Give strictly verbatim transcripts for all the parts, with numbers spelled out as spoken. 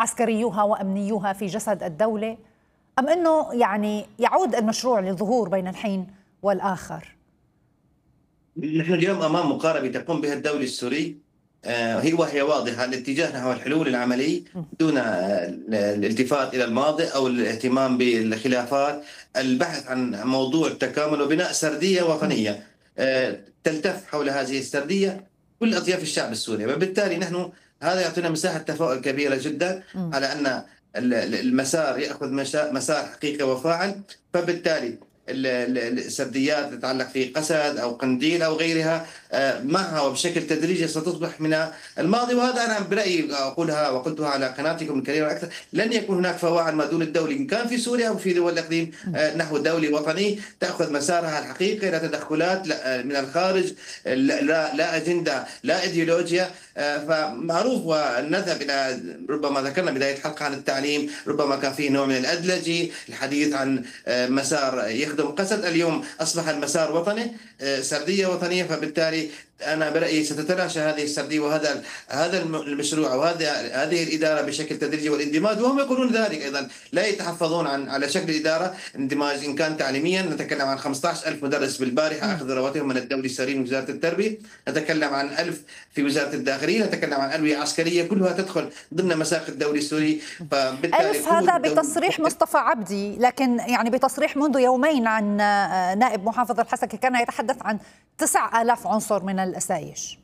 عسكريوها وأمنيوها في جسد الدولة، أم أنه يعني يعود المشروع للظهور بين الحين والآخر؟ نحن اليوم أمام مقاربة تقوم بها الدولة السوري، هي وهي واضحة الاتجاه نحو الحلول العملي دون الالتفات إلى الماضي أو الاهتمام بالخلافات، البحث عن موضوع التكامل وبناء سردية وطنية تلتف حول هذه السردية كل أطياف الشعب السوري. وبالتالي نحن هذا يعطينا مساحة تفاؤل كبيرة جدا على أن المسار يأخذ مسار حقيقي وفاعل. فبالتالي السرديات تتعلق في قسد أو قنديل أو غيرها معها وبشكل تدريجي ستصبح من الماضي. وهذا أنا برأيي أقولها وقلتها على قناتكم الكريمة أكثر، لن يكون هناك فواعل ما دون الدولي إن كان في سوريا أو في دول الإقليم نحو دولي وطني تأخذ مسارها الحقيقي، لا تدخلات من الخارج، لا, لا أجندة، لا إيديولوجيا. فمعروف ونذهب إلى ربما ذكرنا بداية الحلقة عن التعليم، ربما كان فيه نوع من الأدلجي، الحديث عن مسار يخدم قسد. اليوم أصبح المسار وطني، سردية وطنية. فبالتالي أنا برأيي ستتلاشى هذه السردية وهذا هذا المشروع وهذا هذه الإدارة بشكل تدريجي، والاندماج وهم يقولون ذلك أيضا، لا يتحفظون عن على شكل الإدارة اندماج. إن كان تعليميا نتكلم عن خمسة عشر ألف مدرس بالبارحة أخذ رواتبهم من الدولة السوري من وزارة التربية، نتكلم عن ألف في وزارة الداخلية، نتكلم عن ألوية عسكرية كلها تدخل ضمن مساق الدولي السوري. فبالتالي ألف هذا بتصريح مصطفى عبدي، لكن يعني بتصريح منذ يومين عن نائب محافظ الحسكة كان يتحدث عن تسعة آلاف عنصر من الأسايش.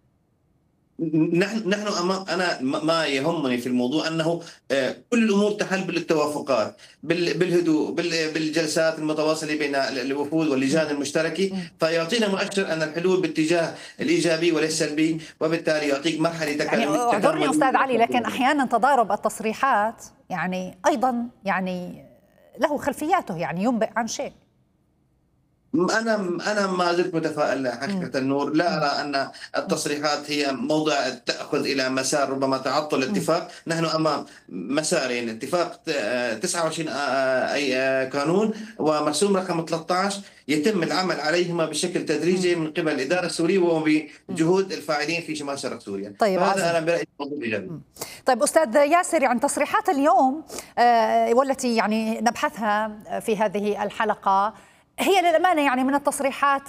نحن نحن امام انا ما يهمني في الموضوع انه كل الامور تحل بالتوافقات، بالهدوء، بالجلسات المتواصله بين الوفود واللجان المشتركه، فيعطينا مؤشر ان الحلول باتجاه الايجابي وليس السلبي، وبالتالي يعطيك مرحله تكامل. يعني اعذرني استاذ علي، لكن احيانا تضارب التصريحات يعني ايضا يعني له خلفياته، يعني ينبئ عن شيء. أنا أنا ما زلت متفائل حقيقة النور، لا أرى أن التصريحات هي موضع تأخذ إلى مسار ربما تعطل الاتفاق. نحن أمام مسارين، اتفاق تسعة وعشرين أي قانون ومرسوم رقم ثلاثة عشر يتم العمل عليهما بشكل تدريجي من قبل الإدارة السورية وبجهود الفاعلين في شمال شرق سوريا. طيب هذا أنا برأيي موضوع إيجابي. طيب أستاذ ياسر، عن تصريحات اليوم والتي يعني نبحثها في هذه الحلقة، هي للأمانة يعني من التصريحات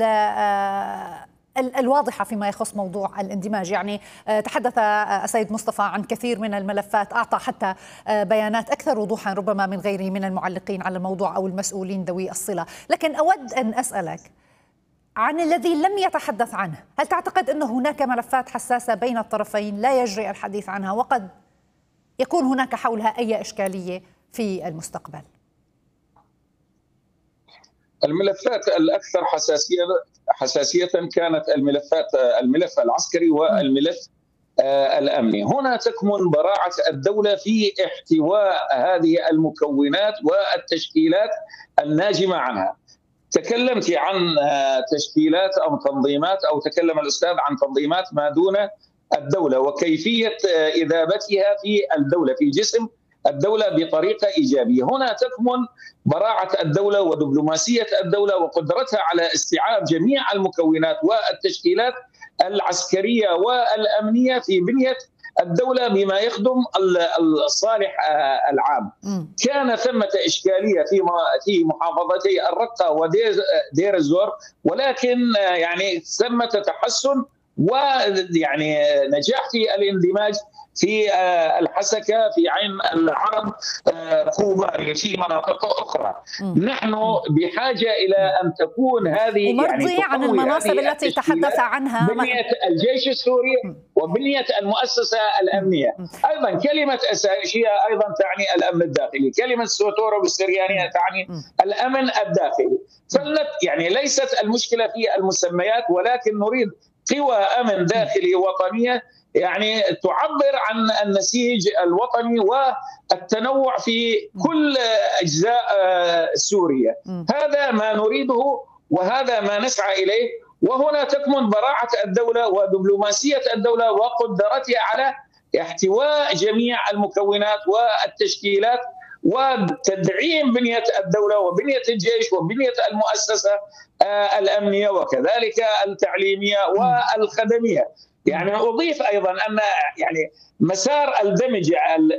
الواضحة فيما يخص موضوع الاندماج. يعني تحدث السيد مصطفى عن كثير من الملفات، أعطى حتى بيانات أكثر وضوحا ربما من غيره من المعلقين على الموضوع أو المسؤولين ذوي الصلة. لكن أود أن أسألك عن الذي لم يتحدث عنه، هل تعتقد أن هناك ملفات حساسة بين الطرفين لا يجري الحديث عنها وقد يكون هناك حولها أي إشكالية في المستقبل؟ الملفات الأكثر حساسية حساسية كانت الملفات الملف العسكري والملف الأمني. هنا تكمن براعة الدولة في احتواء هذه المكونات والتشكيلات الناجمة عنها. تكلمت عن تشكيلات أو تنظيمات، أو تكلم الأستاذ عن تنظيمات ما دون الدولة وكيفية إذابتها في الدولة في جسم الدولة بطريقة إيجابية. هنا تكمن براعة الدولة ودبلوماسية الدولة وقدرتها على استيعاب جميع المكونات والتشكيلات العسكرية والأمنية في بنية الدولة بما يخدم الصالح العام. كان ثمة إشكالية في في محافظتي الرقة ودير الزور، ولكن يعني ثمة تحسن ويعني نجاح في الاندماج في الحسكة، في عين العرب، كوباري، في مناطق أخرى. م. نحن بحاجة إلى أن تكون هذه ومرضي يعني عن المناصب التي تحدث عنها، بنية الجيش السوري م. وبنية المؤسسة الأمنية. م. أيضا كلمة أسايشية أيضا تعني الأمن الداخلي، كلمة سوتورو بالسريانية تعني م. الأمن الداخلي. فلت يعني ليست المشكلة في المسميات، ولكن نريد قوى أمن داخلي وطنية يعني تعبر عن النسيج الوطني والتنوع في كل أجزاء سوريا. هذا ما نريده وهذا ما نسعى إليه. وهنا تكمن براعة الدولة ودبلوماسية الدولة وقدرتها على احتواء جميع المكونات والتشكيلات وتدعيم بنية الدولة وبنية الجيش وبنية المؤسسة الأمنية وكذلك التعليمية والخدمية. يعني أضيف أيضا أن يعني مسار الدمج